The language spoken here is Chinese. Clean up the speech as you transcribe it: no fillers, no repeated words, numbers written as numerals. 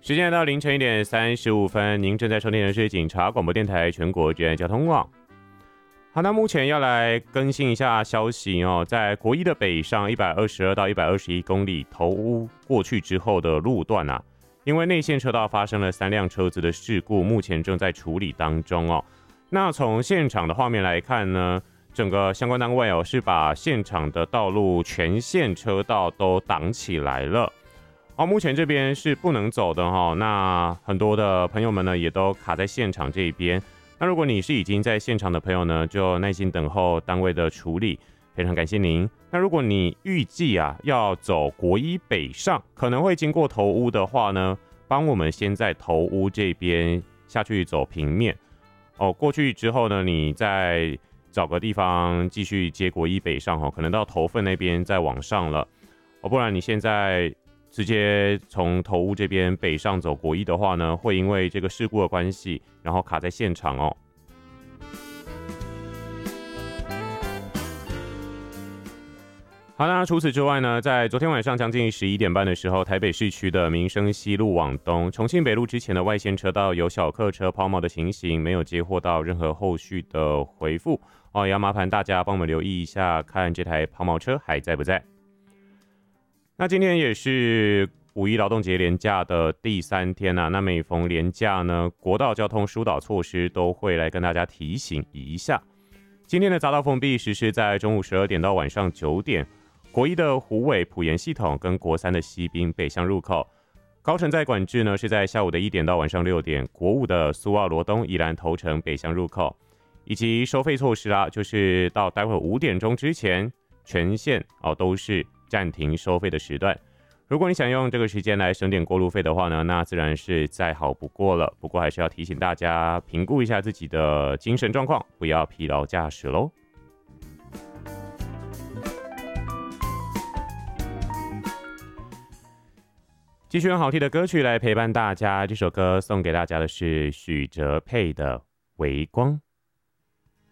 时间来到凌晨1:35，您正在收听的是警察广播电台全国治安交通网。好，那目前要来更新一下消息哦，在国一的北上122到121公里头屋过去之后的路段啊，因为内线车道发生了3辆车子的事故，目前正在处理当中哦。那从现场的画面来看呢，整个相关单位是把现场的道路全线车道都挡起来了。目前这边是不能走的那很多的朋友们呢也都卡在现场这边。那如果你是已经在现场的朋友呢，就耐心等候单位的处理，非常感谢您。那如果你预计要走国一北上，可能会经过头屋的话呢，帮我们先在头屋这边下去走平面过去之后呢，你再找个地方继续接国一北上可能到头份那边再往上了不然你现在直接从头屋这边北上走国一的话呢，会因为这个事故的关系，然后卡在现场好，那除此之外呢，在昨天晚上将近11点半的时候，台北市区的民生西路往东、重庆北路之前的外线车道有小客车抛锚的情形，没有接获到任何后续的回复也要麻烦大家帮我们留意一下，看这台抛锚车还在不在。那今天也是五一劳动节连假的第3天那每逢连假呢，国道交通疏导措施都会来跟大家提醒一下。今天的匝道封闭实施在中午12点到晚上9点，国一的虎尾埔盐系统跟国3的西滨北向入口，高乘载管制呢是在下午的1点到晚上6点，国5的苏澳罗东宜兰头城北向入口，以及收费措施就是到待会5点钟之前，全线都是暂停收费的时段。如果你想用这个时间来省点过路费的话呢，那自然是再好不过了。不过还是要提醒大家评估一下自己的精神状况，不要疲劳驾驶咯。继续用好听的歌曲来陪伴大家，这首歌送给大家的是许哲佩的《微光》。